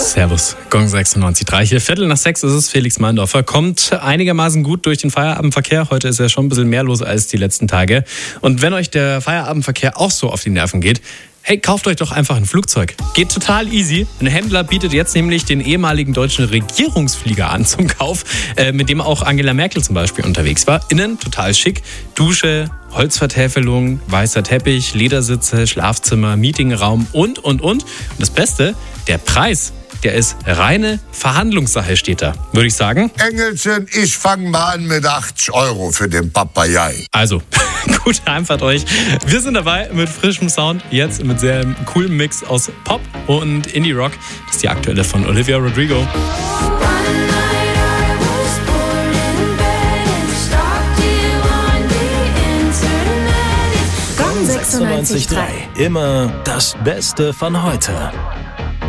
Servus, Gong 96.3 hier. 5:45 ist es, Felix Meindorfer. Kommt einigermaßen gut durch den Feierabendverkehr. Heute ist ja schon ein bisschen mehr los als die letzten Tage. Und wenn euch der Feierabendverkehr auch so auf die Nerven geht, hey, kauft euch doch einfach ein Flugzeug. Geht total easy. Ein Händler bietet jetzt nämlich den ehemaligen deutschen Regierungsflieger an zum Kauf, mit dem auch Angela Merkel zum Beispiel unterwegs war. Innen total schick. Dusche, Holzvertäfelung, weißer Teppich, Ledersitze, Schlafzimmer, Meetingraum und. Und das Beste, der Preis, der ist reine Verhandlungssache, steht da, würde ich sagen. Engelchen, ich fange mal an mit 80 € für den Papagei. Also, gute Heimfahrt euch. Wir sind dabei mit frischem Sound, jetzt mit sehr coolem Mix aus Pop und Indie-Rock. Das ist die aktuelle von Olivia Rodrigo. Gong 96.3. Immer das Beste von heute.